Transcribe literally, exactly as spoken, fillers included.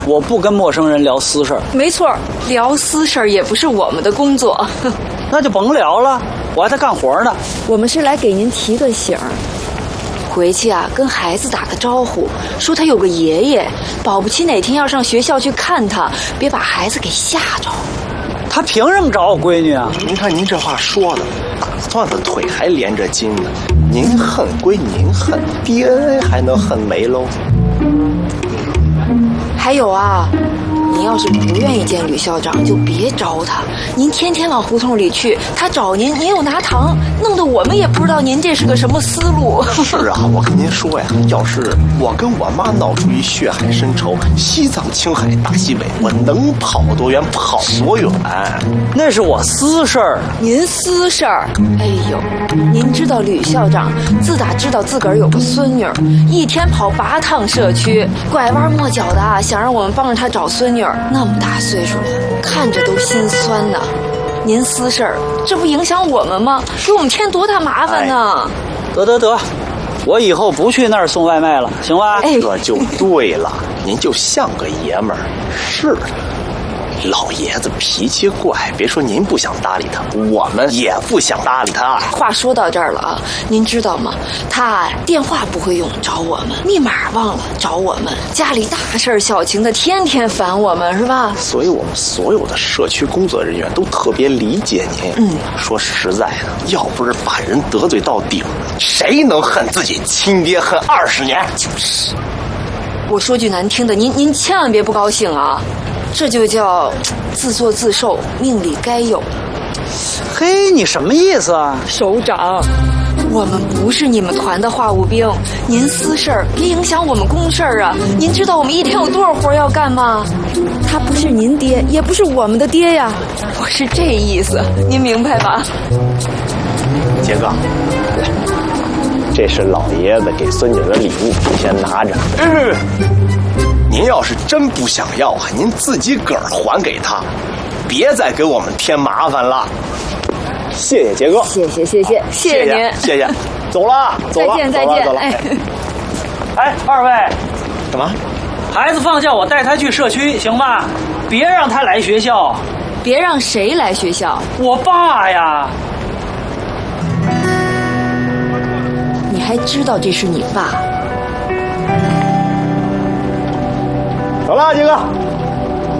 我不跟陌生人聊私事儿。 没错，聊私事儿也不是我们的工作。 那就甭聊了，我还在干活呢。 我们是来给您提个醒儿，回去啊跟孩子打个招呼，说他有个爷爷，保不齐哪天要上学校去看他，别把孩子给吓着。 他凭什么找我闺女啊？ 您看您这话说的，打算的腿还连着筋呢。您恨归您恨， D N A 还能恨没喽？ 还有啊，您要是不愿意见吕校长，就别找他。您天天往胡同里去，他找您，您又拿糖，弄得我们也不知道您这是个什么思路。 是啊，我跟您说呀，要是我跟我妈闹出一血海深仇，西藏、青海、大西北，我能跑多远跑多远？ 那是我私事儿。 您私事儿？哎呦，您知道吕校长自打知道自个儿有个孙女儿，一天跑八趟社区，拐弯抹角的啊，想让我们帮着他找孙女儿。那么大岁数了，看着都心酸呐。您私事儿，这不影响我们吗？给我们添多大麻烦呢？ 哎、得得得，我以后不去那儿送外卖了，行吧？ 哎， 这就对了，您就像个爷们儿。是的，老爷子脾气怪，别说您不想搭理他，我们也不想搭理他。 话说到这儿了啊，您知道吗？他电话不会用找我们，密码忘了找我们，家里大事小情的天天烦我们，是吧？ 所以我们所有的社区工作人员都特别理解您。 嗯， 说实在的，要不是把人得罪到顶，谁能恨自己亲爹恨二十年？ 就是，我说句难听的，您您千万别不高兴啊。这就叫自作自受，命里该有。 嘿，你什么意思啊？ 首长，我们不是你们团的话务兵，您私事儿别影响我们公事儿啊！您知道我们一天有多少活要干吗？他不是您爹，也不是我们的爹呀，我是这意思，您明白吧？ 杰哥，来，这是老爷子给孙女的礼物，你先拿着。嗯。您要是真不想要啊，您自己个儿还给他，别再给我们添麻烦了。谢谢杰哥， 谢谢谢谢谢谢您， 谢谢。走了，走了， 再见再见。 哎，哎，二位， 干嘛？ 孩子放假我带他去社区，行吧？别让他来学校。 别让谁来学校？ 我爸呀。 你还知道这是你爸？ 走了，杰哥。